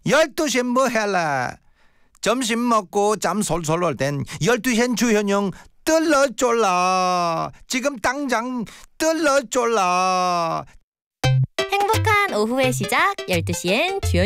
12시에 뭐 할래? 점심 먹고 잠 솔솔 올 땐 12시엔 주현영 뜰러쫄라. 지금 당장 뜰러쫄라. 행복한 오후의 시작 12시엔 주연